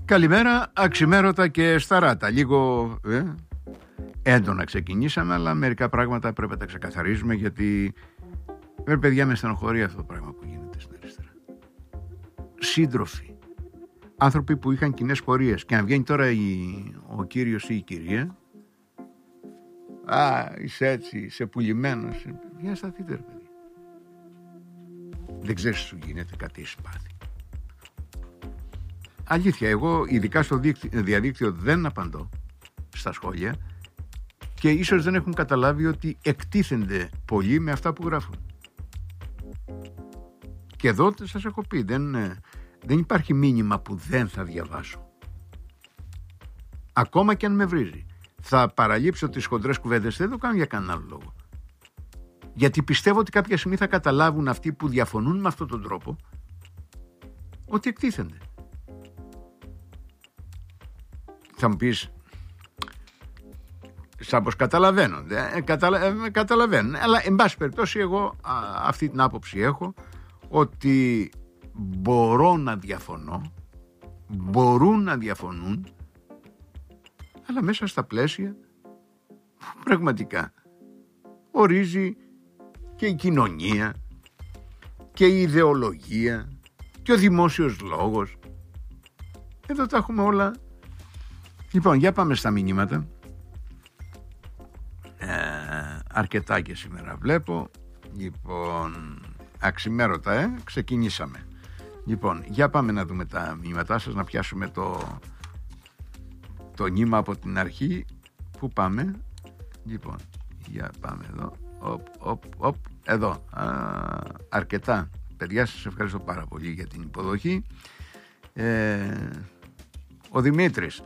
Καλημέρα, αξιμέρωτα και σταράτα. Λίγο έντονα ξεκινήσαμε, αλλά μερικά πράγματα πρέπει να τα ξεκαθαρίζουμε, γιατί παιδιά, με στενοχωρεί αυτό το πράγμα που γίνεται στην αριστερά. Σύντροφοι, άνθρωποι που είχαν κοινές πορείες, και αν βγαίνει τώρα ο κύριος ή η κυρία, είσαι έτσι, είσαι πουλημένος, για σταθείτε ρε παιδί. Δεν ξέρεις τι σου γίνεται, κάτι έχεις πάθει. Αλήθεια, εγώ ειδικά στο διαδίκτυο δεν απαντώ στα σχόλια, και ίσως δεν έχουν καταλάβει ότι εκτίθενται πολύ με αυτά που γράφουν. Και εδώ σας έχω πει, δεν υπάρχει μήνυμα που δεν θα διαβάσω. Ακόμα και αν με βρίζει. Θα παραλείψω τις χοντρές κουβέντες, δεν το κάνω για κανένα άλλο λόγο. Γιατί πιστεύω ότι κάποια στιγμή θα καταλάβουν αυτοί που διαφωνούν με αυτόν τον τρόπο ότι εκτίθενται. Θα μου πεις, σαν πως καταλαβαίνονται, καταλαβαίνουν, αλλά εν πάση περιπτώσει εγώ αυτή την άποψη έχω, ότι μπορώ να διαφωνώ, μπορούν να διαφωνούν, αλλά μέσα στα πλαίσια που πραγματικά ορίζει και η κοινωνία και η ιδεολογία και ο δημόσιος λόγος. Εδώ τα έχουμε όλα. Λοιπόν, για πάμε στα μηνύματα. Αρκετά και σήμερα βλέπω. Λοιπόν, αξιμέρωτα, ξεκινήσαμε. Λοιπόν, για πάμε να δούμε τα μηνύματά σας, να πιάσουμε το νήμα από την αρχή. Πού πάμε? Λοιπόν, για πάμε εδώ. Εδώ. Αρκετά. Παιδιά, σας ευχαριστώ πάρα πολύ για την υποδοχή. Ο Δημήτρης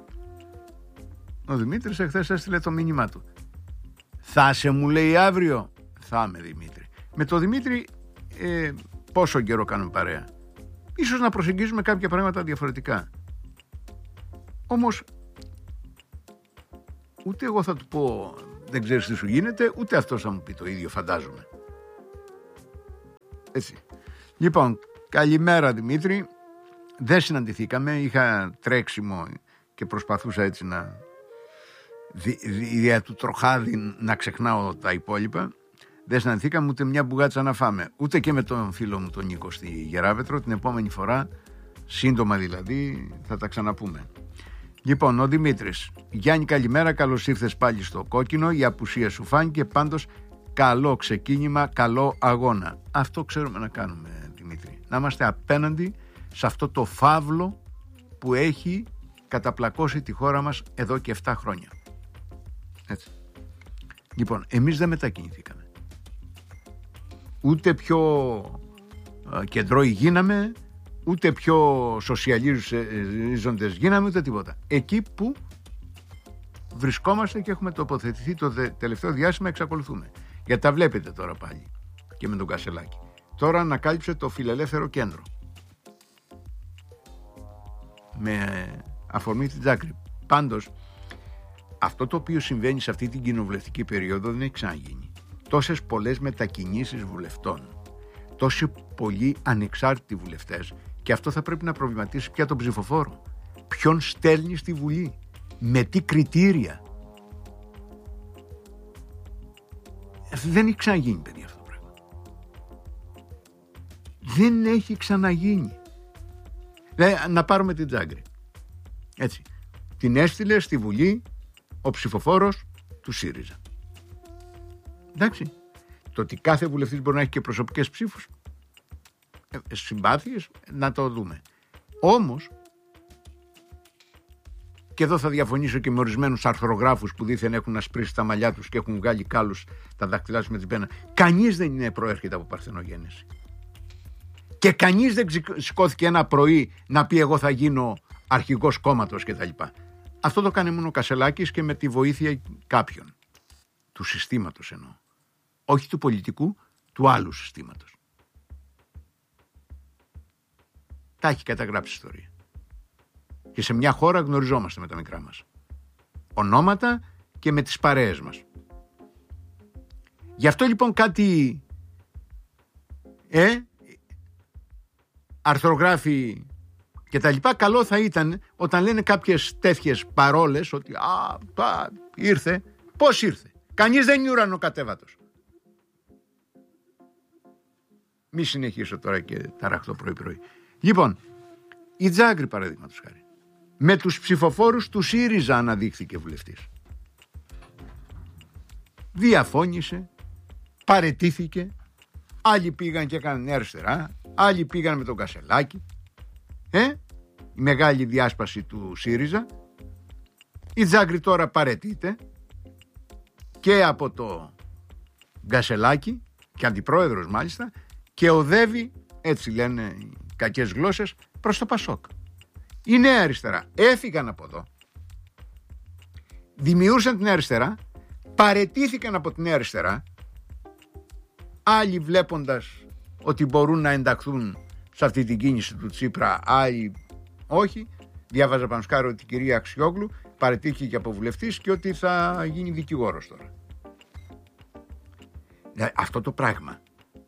εχθές έστειλε το μήνυμά του. Θα σε, μου λέει, αύριο? Θα είμαι, Δημήτρη. Με το Δημήτρη πόσο καιρό κάνουμε παρέα. Ίσως να προσεγγίζουμε κάποια πράγματα διαφορετικά. Όμως ούτε εγώ θα του πω δεν ξέρεις τι σου γίνεται, ούτε αυτός θα μου πει το ίδιο, φαντάζομαι. Έτσι. Λοιπόν, καλημέρα Δημήτρη. Δεν συναντηθήκαμε, είχα τρέξιμο και προσπαθούσα έτσι να δια του τροχάδι να ξεχνάω τα υπόλοιπα. Δεν συναντηθήκαμε, ούτε μια μπουγάτσα να φάμε, ούτε και με τον φίλο μου τον Νίκο στη Γεράβετρο. Την επόμενη φορά, σύντομα δηλαδή, θα τα ξαναπούμε. Λοιπόν, ο Δημήτρης. Γιάννη, καλημέρα, καλώς ήρθες πάλι στο κόκκινο. Η απουσία σου φάνηκε, πάντως καλό ξεκίνημα, καλό αγώνα. Αυτό ξέρουμε να κάνουμε, Δημήτρη. Να είμαστε απέναντι σε αυτό το φαύλο που έχει καταπλακώσει τη χώρα μας εδώ και 7 χρόνια. Έτσι. Λοιπόν, εμείς δεν μετακινηθήκαμε. Ούτε πιο κεντρώοι γίναμε, ούτε πιο σοσιαλίζοντες γίναμε, ούτε τίποτα. Εκεί που βρισκόμαστε και έχουμε τοποθετηθεί το τελευταίο διάστημα, εξακολουθούμε. Γιατί τα βλέπετε τώρα πάλι και με τον Κασελάκη. Τώρα ανακάλυψε το φιλελεύθερο κέντρο με αφορμή την Τζάκρη. Πάντως, αυτό το οποίο συμβαίνει σε αυτή την κοινοβουλευτική περίοδο δεν έχει ξαναγίνει. Τόσες πολλές μετακινήσεις βουλευτών, τόσοι πολλοί ανεξάρτητοι βουλευτές, και αυτό θα πρέπει να προβληματίσει πια τον ψηφοφόρο. Ποιον στέλνει στη Βουλή, με τι κριτήρια. Δεν έχει ξαναγίνει, παιδιά, αυτό το πράγμα. Δεν έχει ξαναγίνει. Να πάρουμε την Τζάγκρη. Έτσι. Την έστειλε στη Βουλή ο ψηφοφόρος του ΣΥΡΙΖΑ. Εντάξει. Το ότι κάθε βουλευτής μπορεί να έχει και προσωπικές ψήφους, συμπάθειες, να το δούμε. Όμως, και εδώ θα διαφωνήσω και με ορισμένους αρθρογράφους που δήθεν έχουν ασπρίσει τα μαλλιά τους και έχουν βγάλει κάλους τα δάχτυλά τους με την πένα. Κανείς δεν είναι προέρχεται από παρθενογέννηση. Και κανείς δεν σηκώθηκε ένα πρωί να πει εγώ θα γίνω αρχηγός κόμματος κτλ. Αυτό το κάνει μόνο ο Κασελάκης και με τη βοήθεια κάποιων. Του συστήματος εννοώ. Όχι του πολιτικού, του άλλου συστήματος. Τα έχει καταγράψει η ιστορία. Και σε μια χώρα γνωριζόμαστε με τα μικρά μας ονόματα και με τις παρέες μας. Γι' αυτό λοιπόν κάτι αρθρογράφοι και τα λοιπά. Καλό θα ήταν όταν λένε κάποιες τέτοιες παρόλες ότι ήρθε. Πώς ήρθε? Κανείς δεν είναι ουρανοκατέβατος. Μη συνεχίσω τώρα και ταραχτώ πρωί-πρωί. Λοιπόν, η Τζάγκρη παραδείγματος χάρη, με τους ψηφοφόρους του ΣΥΡΙΖΑ αναδείχθηκε βουλευτής. Διαφώνησε, παραιτήθηκε, άλλοι πήγαν και έκαναν Νέα Αριστερά, άλλοι πήγαν με τον Κασελάκη, η μεγάλη διάσπαση του ΣΥΡΙΖΑ. Η Τζάγκρη τώρα παραιτείται και από το Κασελάκη και αντιπρόεδρος μάλιστα, και οδεύει, έτσι λένε οι κακές γλώσσες, προς το Πασόκ. Η Νέα Αριστερά έφυγαν από εδώ, δημιούργησαν την Νέα Αριστερά, παραιτήθηκαν από την Νέα Αριστερά, άλλοι βλέποντας ότι μπορούν να ενταχθούν σε αυτή την κίνηση του Τσίπρα, άλλοι όχι. Διάβαζα πάνω σκάρι ότι η κυρία Αξιόγλου παραιτήθηκε και από βουλευτής και ότι θα γίνει δικηγόρος τώρα. Αυτό το πράγμα,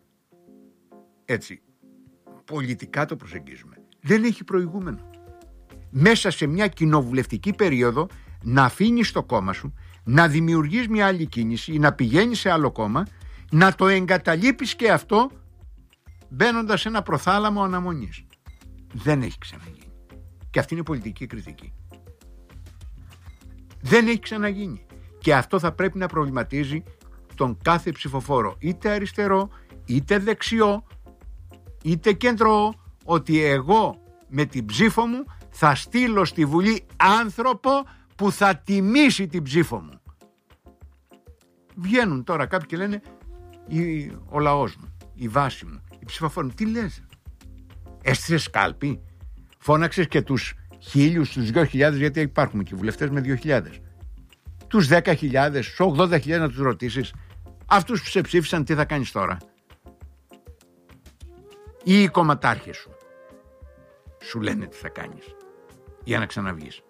έτσι, πολιτικά το προσεγγίζουμε, δεν έχει προηγούμενο. Μέσα σε μια κοινοβουλευτική περίοδο να αφήνεις το κόμμα σου, να δημιουργείς μια άλλη κίνηση ή να πηγαίνεις σε άλλο κόμμα, να το εγκαταλείπεις και αυτό μπαίνοντας σε ένα προθάλαμο αναμονής. Δεν έχει ξαναγίνει. Και αυτή είναι πολιτική κριτική. Δεν έχει ξαναγίνει. Και αυτό θα πρέπει να προβληματίζει τον κάθε ψηφοφόρο, είτε αριστερό, είτε δεξιό, είτε κεντρό, ότι εγώ με την ψήφο μου θα στείλω στη Βουλή άνθρωπο που θα τιμήσει την ψήφο μου. Βγαίνουν τώρα κάποιοι και λένε ο λαός μου, η βάση μου, οι ψηφοφόροι μου. Τι λες? Έστησες κάλπη? Φώναξες και τους 1.000, τους 2.000, γιατί υπάρχουν και βουλευτές με 2.000. Τους 10.000, τους 80.000 να τους ρωτήσεις, αυτούς που σε ψήφισαν τι θα κάνεις τώρα? Ή οι κομματάρχες σου λένε τι θα κάνεις για να ξαναβγείς?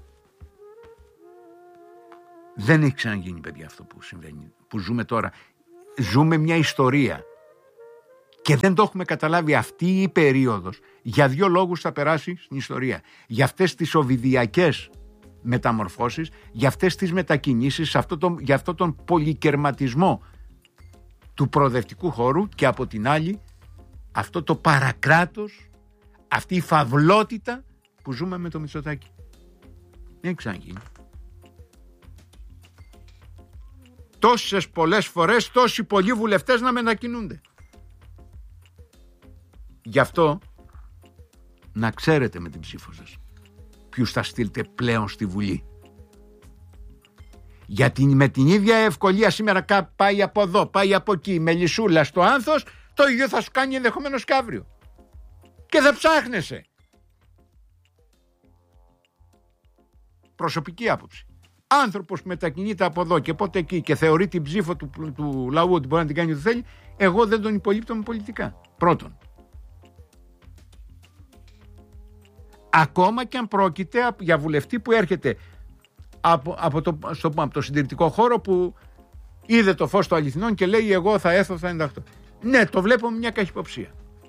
Δεν έχει ξαναγίνει, παιδιά, αυτό που συμβαίνει, που ζούμε τώρα. Ζούμε μια ιστορία και δεν το έχουμε καταλάβει. Αυτή η περίοδος για 2 λόγους θα περάσει στην ιστορία. Για αυτές τις οβιδιακές μεταμορφώσεις, για αυτές τις μετακινήσεις, για αυτό τον πολυκερματισμό του προοδευτικού χώρου, και από την άλλη αυτό το παρακράτος, αυτή η φαυλότητα που ζούμε με το Μητσοτάκη. Δεν έχει ξαναγίνει. Τόσες πολλές φορές, τόσοι πολλοί βουλευτές να μετακινούνται. Γι' αυτό να ξέρετε με την ψήφο σας ποιους θα στείλετε πλέον στη Βουλή. Γιατί με την ίδια ευκολία σήμερα πάει από εδώ, πάει από εκεί, με λυσούλα στο άνθος, το ίδιο θα σου κάνει ενδεχομένως και αύριο. Και δεν ψάχνεσαι. Προσωπική άποψη. Άνθρωπος που μετακινείται από εδώ και πότε εκεί και θεωρεί την ψήφο του λαού ότι μπορεί να την κάνει ό,τι θέλει, εγώ δεν τον υπολείπτω με πολιτικά. Πρώτον. Ακόμα και αν πρόκειται για βουλευτή που έρχεται από το συντηρητικό χώρο, που είδε το φως των αληθινών και λέει εγώ θα έρθω, θα ενταχθώ. Ναι, το βλέπω με μια καχυποψία.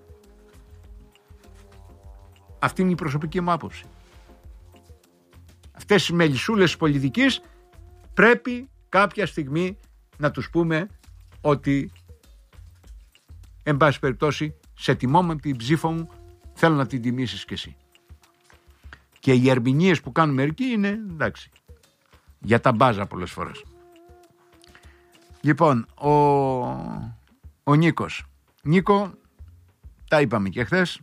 Αυτή είναι η προσωπική μου άποψη. Αυτές οι μελισσούλες της πολιτικής πρέπει κάποια στιγμή να τους πούμε ότι εν πάση περιπτώσει σε τιμώ με την ψήφο μου, θέλω να την τιμήσεις κι εσύ. Και οι ερμηνείες που κάνουν μερικοί είναι εντάξει, για τα μπάζα πολλές φορές. Λοιπόν, ο Νίκος. Νίκο, τα είπαμε και χθες.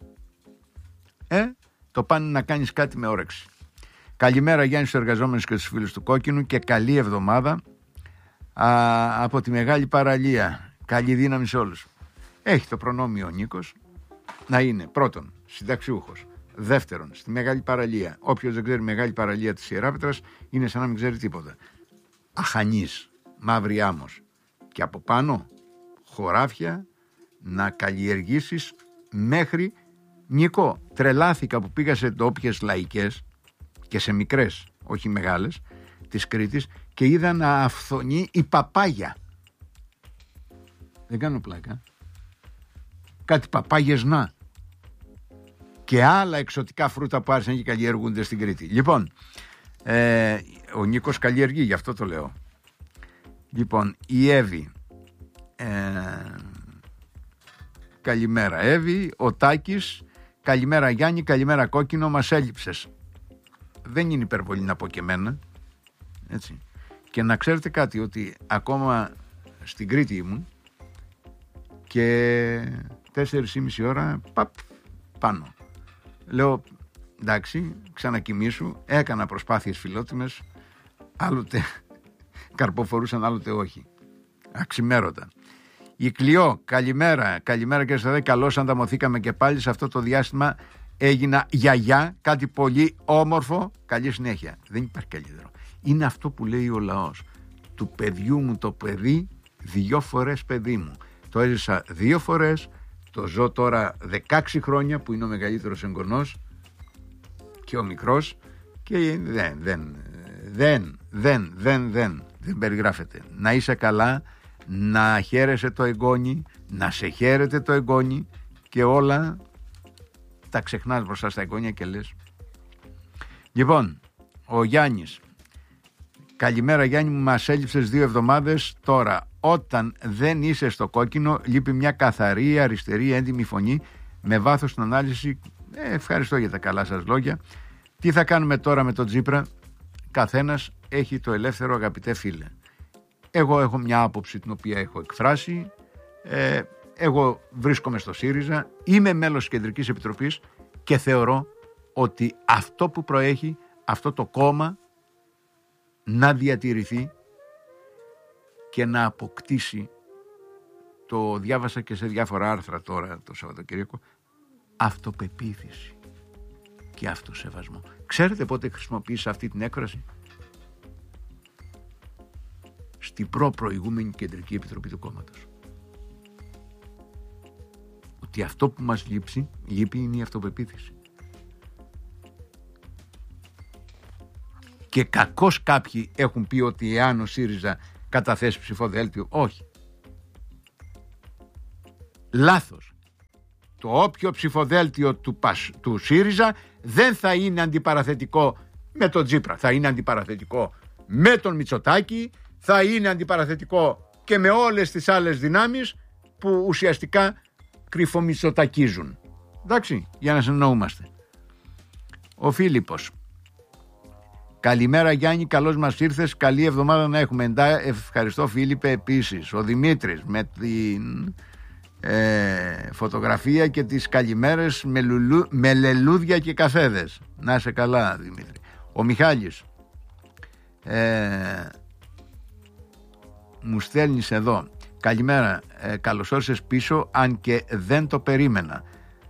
Το πάνε να κάνεις κάτι με όρεξη. Καλημέρα Γιάννη στους εργαζόμενους και στους φίλους του Κόκκινου και καλή εβδομάδα από τη Μεγάλη Παραλία. Καλή δύναμη σε όλους. Έχει το προνόμιο ο Νίκος να είναι πρώτον συνταξιούχος, δεύτερον στη Μεγάλη Παραλία. Όποιος δεν ξέρει Μεγάλη Παραλία της Ιεράπετρας είναι σαν να μην ξέρει τίποτα. Αχανής, μαύρη άμμος και από πάνω χωράφια να καλλιεργήσεις μέχρι. Νίκο, τρελάθηκα που πήγα σε ντόπιες λαϊκές και σε μικρές, όχι μεγάλες, της Κρήτης και είδα να αυθονεί η παπάγια. Δεν κάνω πλάκα. Κάτι παπάγες να. και άλλα εξωτικά φρούτα που άρχισαν και καλλιεργούνται στην Κρήτη. Λοιπόν, ο Νίκος καλλιεργεί, γι' αυτό το λέω. Λοιπόν, η Εύη, καλημέρα Εύη. Ο Τάκης, καλημέρα Γιάννη, καλημέρα Κόκκινο, μας έλειψες. Δεν είναι υπερβολή να πω και εμένα, έτσι. Και να ξέρετε κάτι, ότι ακόμα στην Κρήτη ήμουν και 4,5 ώρα πάνω. Λέω, εντάξει, ξανακοιμήσου. Έκανα προσπάθειες φιλότιμες, άλλοτε καρποφορούσαν, άλλοτε όχι. Αξιμέρωτα. Η Κλειό, καλημέρα. Καλημέρα και σας, καλώς ανταμωθήκαμε και πάλι σε αυτό το διάστημα. Έγινα γιαγιά, κάτι πολύ όμορφο. Καλή συνέχεια. Δεν υπάρχει καλύτερο. Είναι αυτό που λέει ο λαός. Του παιδιού μου το παιδί, 2 φορές παιδί μου. Το έζησα 2 φορές. Το ζω τώρα 16 χρόνια που είναι ο μεγαλύτερος εγγονός και ο μικρός, και δεν περιγράφεται. Να είσαι καλά, να χαίρεσαι το εγγόνι, να σε χαίρεται το εγγόνι, και όλα τα ξεχνάς μπροστά στα εγγόνια και λες. Λοιπόν, ο Γιάννης, καλημέρα Γιάννη μου, μας έλειψες 2 εβδομάδες. Τώρα, όταν δεν είσαι στο κόκκινο, λείπει μια καθαρή, αριστερή, έντιμη φωνή με βάθος στην ανάλυση. Ευχαριστώ για τα καλά σας λόγια. Τι θα κάνουμε τώρα με τον Τσίπρα? Καθένας έχει το ελεύθερο, αγαπητέ φίλε. Εγώ έχω μια άποψη την οποία έχω εκφράσει. Εγώ βρίσκομαι στο ΣΥΡΙΖΑ, είμαι μέλος της Κεντρικής Επιτροπής και θεωρώ ότι αυτό που προέχει, αυτό το κόμμα να διατηρηθεί και να αποκτήσει, το διάβασα και σε διάφορα άρθρα τώρα το Σαββατοκύριακο, αυτοπεποίθηση και αυτοσεβασμό. Ξέρετε πότε χρησιμοποίησα αυτή την έκφραση? Στην προηγούμενη Κεντρική Επιτροπή του κόμματος. Ότι αυτό που μας λείπει είναι η αυτοπεποίθηση. Και κακώς κάποιοι έχουν πει ότι εάν ο ΣΥΡΙΖΑ καταθέσει ψηφοδέλτιο, όχι. Λάθος. Το όποιο ψηφοδέλτιο του ΣΥΡΙΖΑ δεν θα είναι αντιπαραθετικό με τον Τσίπρα. Θα είναι αντιπαραθετικό με τον Μητσοτάκη, θα είναι αντιπαραθετικό και με όλες τις άλλες δυνάμεις που ουσιαστικά κρυφομητσοτακίζουν. Εντάξει, για να συνεννοούμαστε. Ο Φίλιππος, καλημέρα Γιάννη, καλώς μας ήρθες, καλή εβδομάδα να έχουμε. Ευχαριστώ Φίλιππε επίσης. Ο Δημήτρης με την φωτογραφία και τις καλημέρες με λελούδια και καφέδες. Να είσαι καλά Δημήτρη. Ο Μιχάλης, μου στέλνεις εδώ, καλημέρα, καλώς όρισες πίσω, αν και δεν το περίμενα.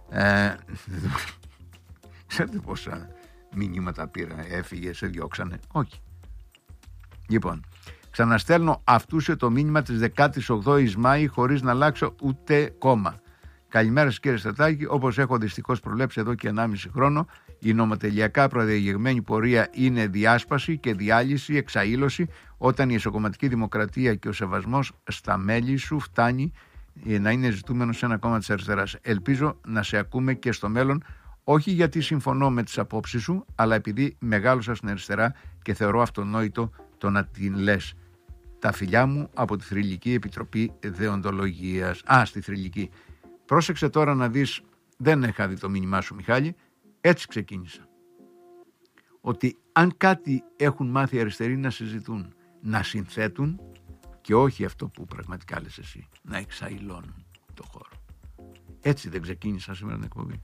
Ξέρετε πόσα μηνύματα πήρα? Έφυγε, σε διώξανε? Όχι. Λοιπόν, ξαναστέλνω αυτούσε το μήνυμα της 18ης Μάη χωρίς να αλλάξω ούτε κόμμα. Καλημέρα σας κύριε Στρατάκη, όπως έχω δυστυχώς προβλέψει εδώ και 1,5 χρόνο, η νομοτελειακά προδιαγεγμένη πορεία είναι διάσπαση και διάλυση, εξαήλωση, όταν η εσωκομματική δημοκρατία και ο σεβασμός στα μέλη σου φτάνει να είναι ζητούμενο σε ένα κόμμα της αριστεράς. Ελπίζω να σε ακούμε και στο μέλλον, όχι γιατί συμφωνώ με τις απόψεις σου, αλλά επειδή μεγάλωσα στην αριστερά και θεωρώ αυτονόητο το να την λες. Τα φιλιά μου από τη Θρυλική Επιτροπή Δεοντολογίας. Στη Θρυλική. Πρόσεξε τώρα να δεις, δεν είχα δει το μήνυμά σου Μιχάλη, έτσι ξεκίνησα. Ότι αν κάτι έχουν μάθει αριστεροί να συζητούν, να συνθέτουν και όχι αυτό που πραγματικά λες εσύ, να εξαηλώνουν το χώρο. Έτσι δεν ξεκίνησα σήμερα την εκπομπή.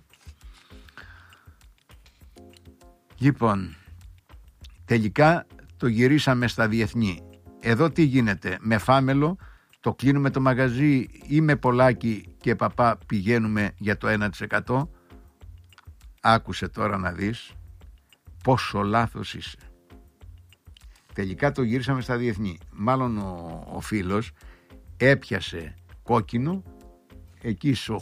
Λοιπόν, τελικά το γυρίσαμε στα διεθνή. Εδώ τι γίνεται? Με Φάμελο το κλείνουμε το μαγαζί ή με Πολάκη και Παπά πηγαίνουμε για το 1%? Άκουσε τώρα να δεις πόσο λάθος είσαι. Τελικά το γυρίσαμε στα διεθνή. Μάλλον ο φίλος έπιασε κόκκινο εκεί στις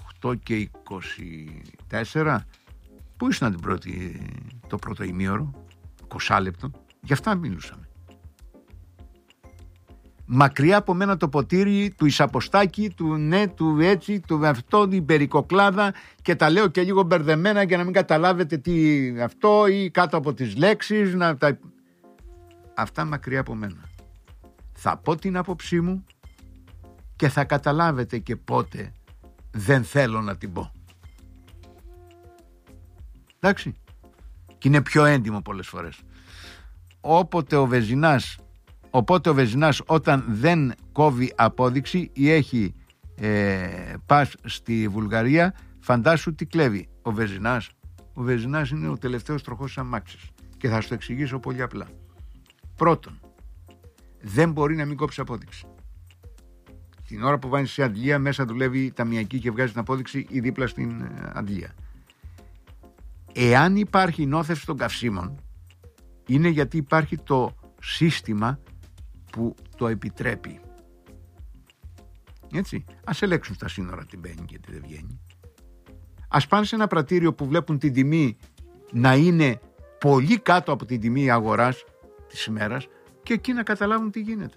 8:24. Πού ήσουν το πρώτο ημίωρο? 20 λεπτό. Γι' αυτά μιλούσαμε. Μακριά από μένα το ποτήρι του Ισαποστάκη, του ναι, του έτσι, του αυτό, την περικοκλάδα, και τα λέω και λίγο μπερδεμένα για να μην καταλάβετε τι αυτό, ή κάτω από τις λέξεις. Αυτά μακριά από μένα. Θα πω την άποψή μου και θα καταλάβετε και πότε δεν θέλω να την πω. Εντάξει. Και είναι πιο έντιμο πολλές φορές. Οπότε ο Βεζινάς όταν δεν κόβει απόδειξη ή έχει πας στη Βουλγαρία, φαντάσου τι κλέβει ο Βεζινάς. Ο Βεζινάς είναι ο τελευταίος τροχός της αμάξης και θα σου το εξηγήσω πολύ απλά. Πρώτον, δεν μπορεί να μην κόψει απόδειξη. Την ώρα που βάζεις σε αντλία, μέσα δουλεύει ταμιακή και βγάζει την απόδειξη ή δίπλα στην αντλία. Εάν υπάρχει νόθευση των καυσίμων, είναι γιατί υπάρχει το σύστημα που το επιτρέπει. Έτσι, ας ελέγξουν στα σύνορα τι μπαίνει και τι δεν βγαίνει. Ας πάνε σε ένα πρατήριο που βλέπουν την τιμή να είναι πολύ κάτω από την τιμή αγοράς της ημέρας και εκεί να καταλάβουν τι γίνεται.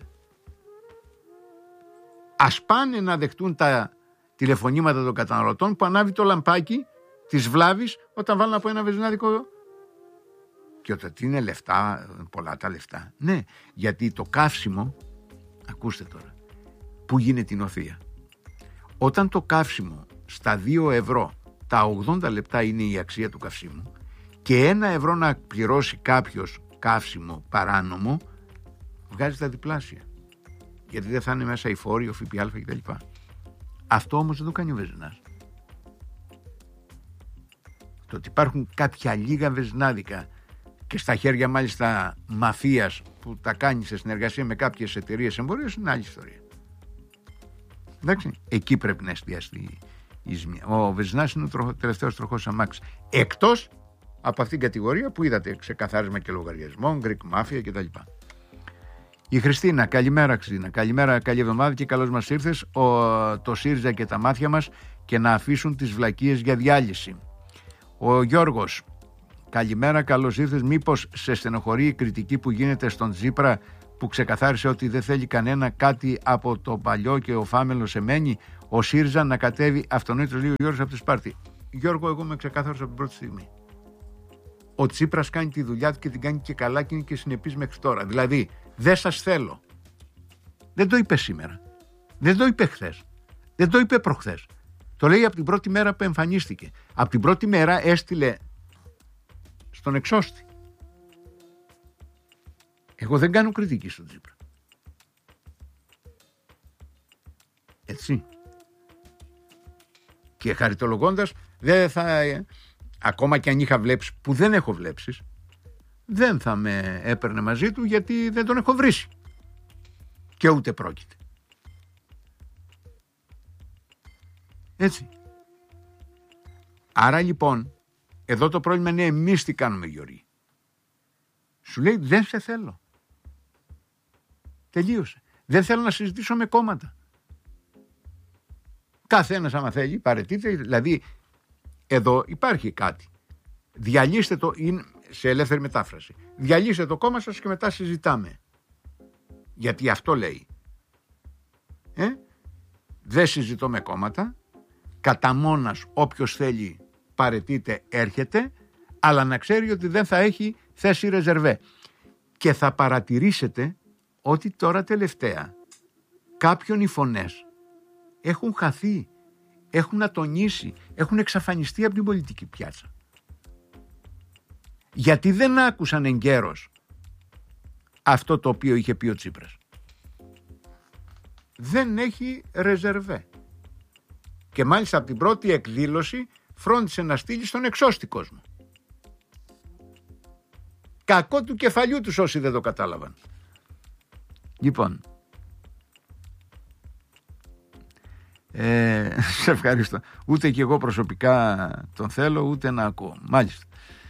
Ας πάνε να δεχτούν τα τηλεφωνήματα των καταναλωτών που ανάβει το λαμπάκι της βλάβης όταν βάλουν από ένα βεζινάδικο. Και ότι είναι λεφτά, πολλά τα λεφτά. Ναι, γιατί το καύσιμο, ακούστε τώρα, που γίνεται η νοθεία. Όταν το καύσιμο στα 2 ευρώ, τα 80 λεπτά είναι η αξία του καυσίμου, και 1 ευρώ να πληρώσει κάποιος καύσιμο παράνομο, βγάζει τα διπλάσια. Γιατί δεν θα είναι μέσα η φόροι, ο ΦΠΑ κτλ. Αυτό όμως δεν το κάνει ο Βεζινάς. Το ότι υπάρχουν κάποια λίγα βεζινάδικα και στα χέρια μάλιστα μαφίας που τα κάνει σε συνεργασία με κάποιες εταιρείες εμπορίας είναι άλλη ιστορία. Εντάξει, εκεί πρέπει να εστιαστεί η ζημιά. Ο Βεζινάς είναι ο τελευταίος τροχός αμάξης. Εκτός από αυτήν την κατηγορία που είδατε, ξεκαθάρισμα και λογαριασμών, Greek Mafia κτλ. Η Χριστίνα, καλημέρα Χριστίνα, καλημέρα, καλή εβδομάδα και καλώς μας ήρθες. Το ΣΥΡΙΖΑ και τα μάτια μας και να αφήσουν τις βλακίες για διάλυση. Ο Γιώργος, καλημέρα, καλώς ήρθες. Μήπως σε στενοχωρεί η κριτική που γίνεται στον Τσίπρα που ξεκαθάρισε ότι δεν θέλει κανένα κάτι από το παλιό και ο φάμελος σε μένει, ο ΣΥΡΙΖΑ να κατέβει αυτονόητος λίγο Γιώργος από τη Σπάρτη. Γιώργο, εγώ είμαι ξεκάθαρος από την πρώτη στιγμή. Ο Τσίπρας κάνει τη δουλειά του και την κάνει και καλά και είναι και συνεπής μέχρι τώρα. Δηλαδή, δεν σας θέλω. Δεν το είπε σήμερα. Δεν το είπε χθες. Δεν το είπε προχθές. Το λέει από την πρώτη μέρα που εμφανίστηκε. Από την πρώτη μέρα έστειλε στον εξώστη. Εγώ δεν κάνω κριτική στον Τσίπρα. Έτσι. Και χαριτολογώντας, δεν θα, ακόμα και αν είχα βλέψει, που δεν έχω βλέψεις, δεν θα με έπαιρνε μαζί του γιατί δεν τον έχω βρήσει. Και ούτε πρόκειται. Έτσι. Άρα λοιπόν, εδώ το πρόβλημα είναι εμείς τι κάνουμε, Γιώργη. Σου λέει δεν σε θέλω. Τελείωσε. Δεν θέλω να συζητήσω με κόμματα. Καθένας άμα θέλει παραιτείται. Δηλαδή εδώ υπάρχει κάτι. Διαλύστε το, είναι σε ελεύθερη μετάφραση. Διαλύστε το κόμμα σας και μετά συζητάμε. Γιατί αυτό λέει. Δεν συζητώ με κόμματα. Κατά μόνας όποιος θέλει παραιτείται, έρχεται, αλλά να ξέρει ότι δεν θα έχει θέση ρεζερβέ. Και θα παρατηρήσετε ότι τώρα τελευταία κάποιον οι φωνές έχουν χαθεί, έχουν ατονίσει, έχουν εξαφανιστεί από την πολιτική πιάτσα. Γιατί δεν άκουσαν εγκαίρως αυτό το οποίο είχε πει ο Τσίπρας. Δεν έχει ρεζερβέ. Και μάλιστα από την πρώτη εκδήλωση φρόντισε να στείλει στον εξώστη κόσμο. Κακό του κεφαλιού τους όσοι δεν το κατάλαβαν. Λοιπόν, σε ευχαριστώ. Ούτε και εγώ προσωπικά τον θέλω, ούτε να ακούω. Μάλιστα.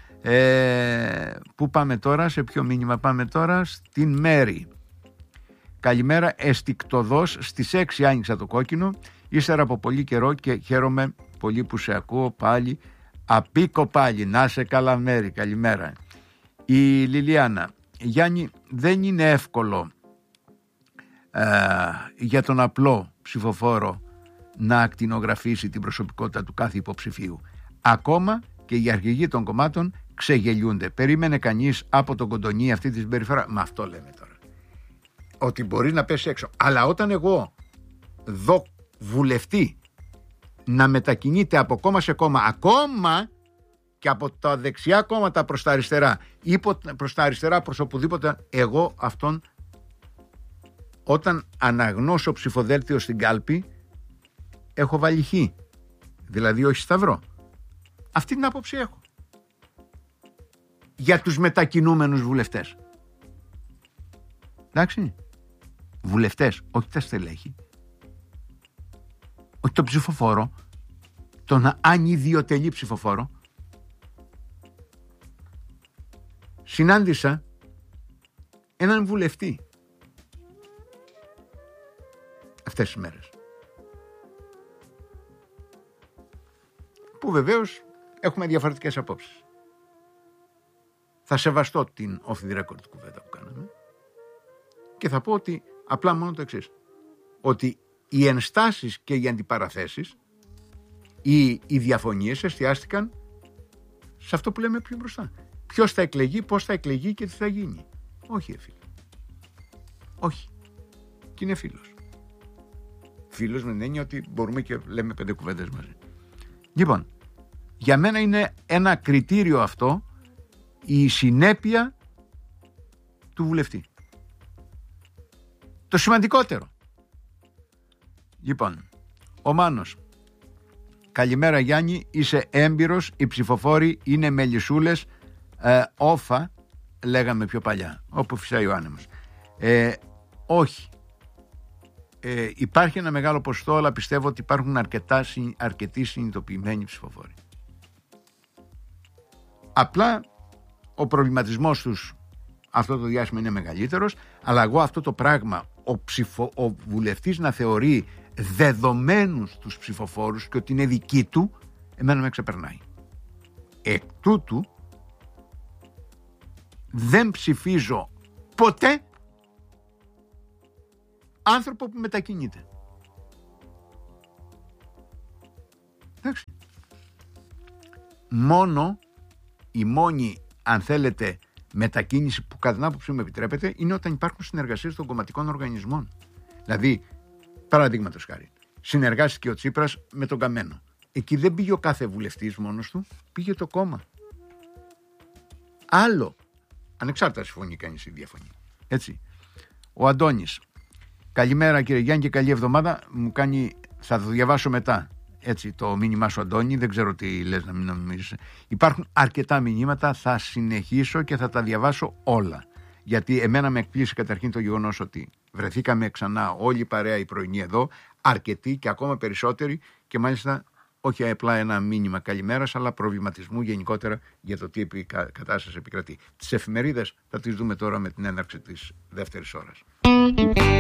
Πού πάμε τώρα, σε ποιο μήνυμα πάμε τώρα? Στην Μέρη. Καλημέρα, εστικτοδός, στις 6 άνοιξα το κόκκινο, ύστερα από πολύ καιρό και χαίρομαι πολύ που σε ακούω πάλι. Απίκο πάλι, να σε καλά Μέρη, καλημέρα. Η Λιλιάνα, Γιάννη, δεν είναι εύκολο για τον απλό ψηφοφόρο να ακτινογραφήσει την προσωπικότητα του κάθε υποψηφίου. Ακόμα και οι αρχηγοί των κομμάτων ξεγελιούνται. Περίμενε κανείς από τον Κοντονή αυτή τη συμπεριφορά? Μα αυτό λέμε τώρα. Ότι μπορεί να πέσει έξω. Αλλά όταν εγώ δω βουλευτή να μετακινείται από κόμμα σε κόμμα, ακόμα και από τα δεξιά κόμματα προς τα αριστερά ή προς τα αριστερά προς οπουδήποτε, εγώ αυτόν, όταν αναγνώσω ψηφοδέλτιο στην κάλπη, έχω βάλει χ. Δηλαδή όχι σταυρό. Αυτή την άποψη έχω για τους μετακινούμενους βουλευτές. Εντάξει, βουλευτές, όχι τα στελέχη, όχι τον ψηφοφόρο, τον ανιδιοτελή ψηφοφόρο. Συνάντησα έναν βουλευτή αυτές τις μέρες, που βεβαίως έχουμε διαφορετικές απόψεις. Θα σεβαστώ την off the record κουβέντα που κάναμε και θα πω ότι απλά μόνο το εξής, ότι οι ενστάσεις και οι αντιπαραθέσεις ή οι διαφωνίες εστιάστηκαν σε αυτό που λέμε πιο μπροστά. Ποιος θα εκλεγεί, πώς θα εκλεγεί και τι θα γίνει. Όχι, φίλε. Όχι. Και είναι φίλος. Φίλος με την έννοια ότι μπορούμε και λέμε 5 κουβέντες μαζί. Λοιπόν, για μένα είναι ένα κριτήριο αυτό, η συνέπεια του βουλευτή. Το σημαντικότερο. Λοιπόν, ο Μάνος. Καλημέρα Γιάννη, είσαι έμπειρος, οι ψηφοφόροι είναι μελισσούλες, όφα, λέγαμε πιο παλιά, όπου φυσάει ο άνεμος. Όχι. Υπάρχει ένα μεγάλο ποσοστό, αλλά πιστεύω ότι υπάρχουν αρκετοί συνειδητοποιημένοι ψηφοφόροι. Απλά ο προβληματισμός τους αυτό το διάστημα είναι μεγαλύτερος, αλλά εγώ αυτό το πράγμα, ο βουλευτής να θεωρεί δεδομένους τους ψηφοφόρους και ότι είναι δικοί του, εμένα με ξεπερνάει. Εκ τούτου δεν ψηφίζω ποτέ άνθρωπο που μετακινείται. Εντάξει. Μόνο η μόνη, αν θέλετε, μετακίνηση που κατά την άποψή μου επιτρέπεται είναι όταν υπάρχουν συνεργασίες των κομματικών οργανισμών. Δηλαδή, παραδείγματος χάρη, συνεργάστηκε ο Τσίπρας με τον Καμένο. Εκεί δεν πήγε ο κάθε βουλευτής μόνος του, πήγε το κόμμα. Άλλο, ανεξάρτητα συμφωνεί κανείς ή διαφωνεί. Έτσι. Ο Αντώνης. Καλημέρα κύριε Γιάννη και καλή εβδομάδα. Μου κάνει, θα το διαβάσω μετά. Έτσι, το μήνυμά σου Αντώνη, δεν ξέρω τι λες να μην νομίζεις. Υπάρχουν αρκετά μηνύματα, θα συνεχίσω και θα τα διαβάσω όλα. Γιατί εμένα με εκπλήσει καταρχήν το γεγονός ότι βρεθήκαμε ξανά όλη η παρέα η πρωινή εδώ, αρκετοί και ακόμα περισσότεροι, και μάλιστα όχι απλά ένα μήνυμα καλημέρας, αλλά προβληματισμού γενικότερα για το τι κατάσταση επικρατεί. Τις εφημερίδες θα τις δούμε τώρα με την έναρξη της δεύτερης ώρας.